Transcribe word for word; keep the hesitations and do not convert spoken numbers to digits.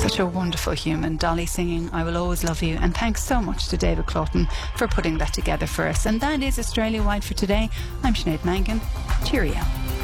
Such a wonderful human. Dolly singing I Will Always Love You. And thanks so much to David Cloughton for putting that together for us. And that is Australia Wide for today. I'm Sinead Mangan. Cheerio.